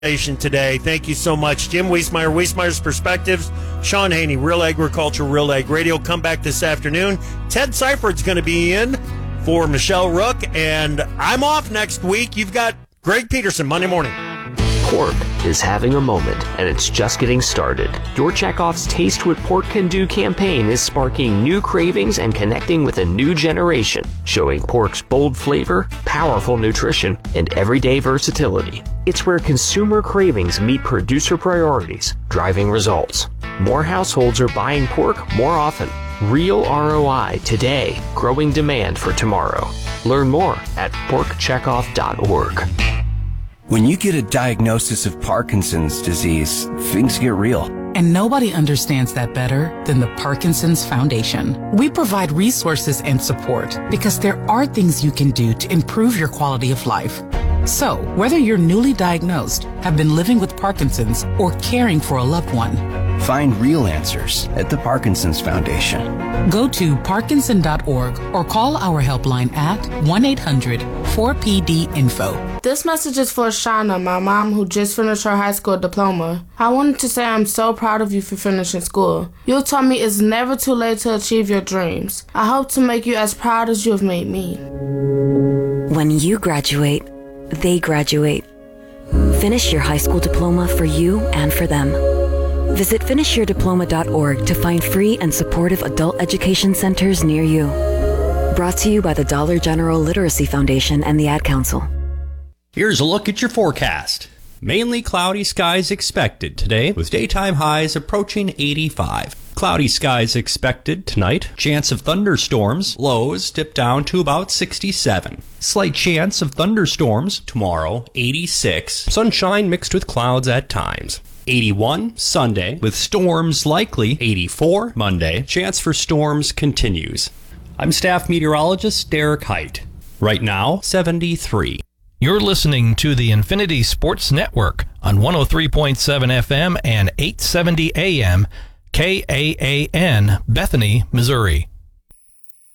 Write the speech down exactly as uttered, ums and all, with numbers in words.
today. Thank you so much, Jim Wiesmeyer, Wiesmeyer's Perspectives, Sean Haney, Real Agriculture, Real Ag Radio. Come back this afternoon. Ted Seifert's going to be in for Michelle Rook, and I'm off next week. You've got Greg Peterson Monday morning. Pork is having a moment, and it's just getting started. Your Chekhov's Taste What Pork Can Do campaign is sparking new cravings and connecting with a new generation, showing pork's bold flavor, powerful nutrition, and everyday versatility. It's where consumer cravings meet producer priorities, driving results. More households are buying pork more often. Real R O I today, growing demand for tomorrow. Learn more at pork checkoff dot org. When you get a diagnosis of Parkinson's disease, things get real. And nobody understands that better than the Parkinson's Foundation. We provide resources and support because there are things you can do to improve your quality of life. So, whether you're newly diagnosed, have been living with Parkinson's, or caring for a loved one, find real answers at the Parkinson's Foundation. Go to parkinson dot org or call our helpline at one eight hundred four P D info. This message is for Shauna, my mom who just finished her high school diploma. I wanted to say I'm so proud of you for finishing school. You told me it's never too late to achieve your dreams. I hope to make you as proud as you have made me. When you graduate, they graduate. Finish your high school diploma for you and for them. Visit finish your diploma dot org to find free and supportive adult education centers near you. Brought to you by the Dollar General Literacy Foundation and the Ad Council. Here's a look at your forecast. Mainly cloudy skies expected today, with daytime highs approaching eighty-five. Cloudy skies expected tonight. Chance of thunderstorms, lows dip down to about sixty-seven. Slight chance of thunderstorms tomorrow, eighty-six. Sunshine mixed with clouds at times. eighty-one Sunday, with storms likely. eighty-four Monday. Chance for storms continues. I'm staff meteorologist Derek Height. Right now, seventy-three. You're listening to the Infinity Sports Network on one oh three point seven F M and eight seventy A M, K A A N, Bethany, Missouri.